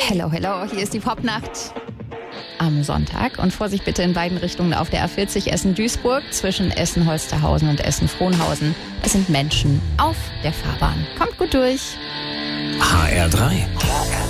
Hello, hello, hier ist die Popnacht am Sonntag. Und Vorsicht bitte in beiden Richtungen auf der A40 Essen-Duisburg zwischen Essen-Holsterhausen und Essen-Frohnhausen. Es sind Menschen auf der Fahrbahn. Kommt gut durch. HR3.